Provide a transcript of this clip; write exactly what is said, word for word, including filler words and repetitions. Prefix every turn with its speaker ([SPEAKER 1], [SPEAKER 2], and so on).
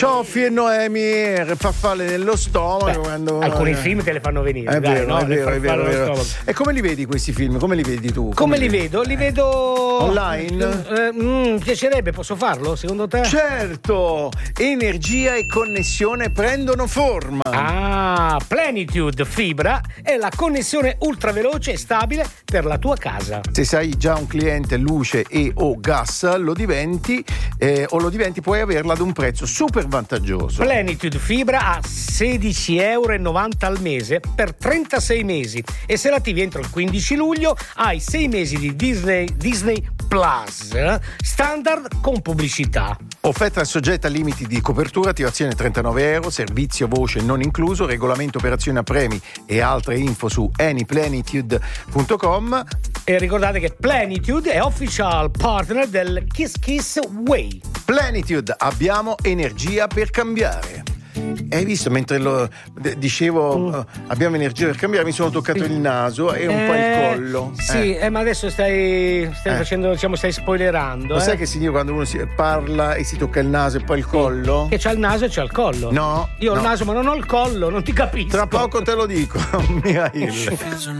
[SPEAKER 1] Cioffi e Noemi, farfalle nello stomaco.
[SPEAKER 2] Beh,
[SPEAKER 1] quando...
[SPEAKER 2] alcuni film te le fanno venire.
[SPEAKER 1] È
[SPEAKER 2] dai,
[SPEAKER 1] vero,
[SPEAKER 2] no?
[SPEAKER 1] è vero,
[SPEAKER 2] Le
[SPEAKER 1] è vero, è vero.
[SPEAKER 2] farfalle nello
[SPEAKER 1] E come li vedi questi film? Come li vedi tu?
[SPEAKER 2] Come, come li vedo? Li vedo
[SPEAKER 1] online?
[SPEAKER 2] Eh, mm, piacerebbe, posso farlo secondo te?
[SPEAKER 1] Certo! Energia e connessione prendono forma.
[SPEAKER 2] Ah, Plenitude Fibra è la connessione ultraveloce e stabile per la tua casa.
[SPEAKER 1] Se sei già un cliente luce e o gas, lo diventi eh, o lo diventi, puoi averla ad un prezzo super vantaggioso.
[SPEAKER 2] Plenitude Fibra a sedici euro e novanta al mese per trentasei mesi, e se l'attivi entro il quindici luglio hai sei mesi di Disney, Disney Plus standard con pubblicità.
[SPEAKER 1] Offerta soggetta a limiti di copertura, attivazione trentanove euro, servizio voce non incluso, regolamento operazione a premi e altre info su anyplenitude punto com.
[SPEAKER 2] E ricordate che Plenitude è official partner del Kiss Kiss Way.
[SPEAKER 1] Plenitude, abbiamo energia per cambiare. Hai visto, mentre lo d- dicevo
[SPEAKER 2] Mm.
[SPEAKER 1] uh, abbiamo energia per cambiare, mi sono toccato il naso e un
[SPEAKER 2] Eh,
[SPEAKER 1] po' il collo.
[SPEAKER 2] Sì,
[SPEAKER 1] eh.
[SPEAKER 2] eh, ma adesso stai, stai
[SPEAKER 1] Eh.
[SPEAKER 2] facendo, diciamo, stai spoilerando.
[SPEAKER 1] Lo
[SPEAKER 2] eh?
[SPEAKER 1] sai che significa quando uno si parla e si tocca il naso e poi il collo?
[SPEAKER 2] Che c'ha il naso e c'ha il collo.
[SPEAKER 1] No.
[SPEAKER 2] Io ho
[SPEAKER 1] no.
[SPEAKER 2] il naso ma non ho il collo, non ti capisco.
[SPEAKER 1] Tra poco te lo dico, Mihail.